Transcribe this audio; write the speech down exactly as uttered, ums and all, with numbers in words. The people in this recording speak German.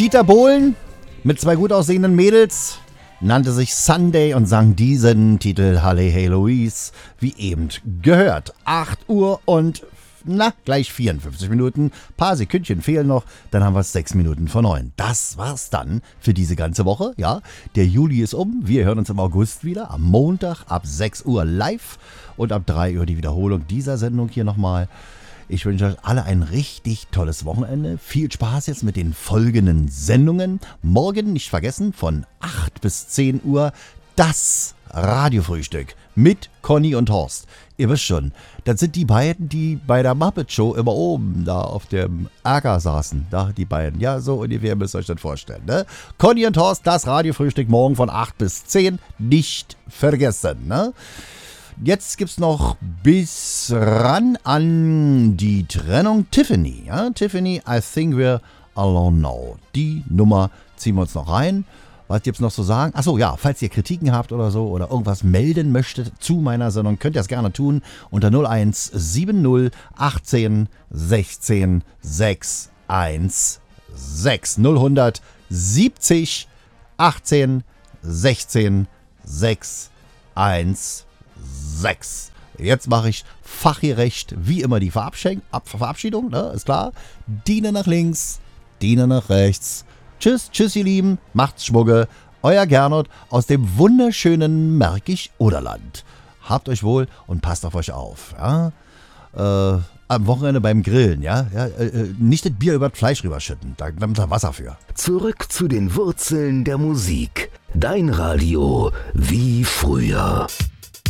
Dieter Bohlen mit zwei gut aussehenden Mädels nannte sich Sunday und sang diesen Titel Halle Hey Louise, wie eben gehört. acht Uhr und, na, gleich vierundfünfzig Minuten. Paar Sekündchen fehlen noch, dann haben wir es sechs Minuten vor neun. Das war's dann für diese ganze Woche, ja. Der Juli ist um, wir hören uns im August wieder, am Montag ab sechs Uhr live und ab drei Uhr die Wiederholung dieser Sendung hier nochmal. Ich wünsche euch alle ein richtig tolles Wochenende. Viel Spaß jetzt mit den folgenden Sendungen. Morgen nicht vergessen, von acht bis zehn Uhr das Radiofrühstück mit Conny und Horst. Ihr wisst schon, das sind die beiden, die bei der Muppet Show immer oben da auf dem Acker saßen. Da die beiden. Ja, so ungefähr müsst ihr euch das vorstellen. Ne? Conny und Horst, das Radiofrühstück morgen von acht bis zehn. Nicht vergessen. Ne? Jetzt gibt's noch bis ran an die Trennung Tiffany. Ja? Tiffany, I think we're alone now. Die Nummer ziehen wir uns noch rein. Was gibt's noch zu sagen? Achso, ja, falls ihr Kritiken habt oder so oder irgendwas melden möchtet zu meiner Sendung, könnt ihr das gerne tun unter null eins sieben null achtzehn sechzehn sechs eins sechs null siebzig achtzehn sechzehn sechs eins sechs. Jetzt mache ich fachgerecht wie immer die Verabschiedung, Verabschiedung, ne? Ist klar. Diener nach links, Diener nach rechts. Tschüss, tschüss ihr Lieben, macht's Schmugge. Euer Gernot aus dem wunderschönen Märkisch-Oderland. Habt euch wohl und passt auf euch auf. Ja? Äh, am Wochenende beim Grillen, ja, ja äh, nicht das Bier über das Fleisch rüberschütten, da nimmt ihr Wasser für. Zurück zu den Wurzeln der Musik. Dein Radio wie früher.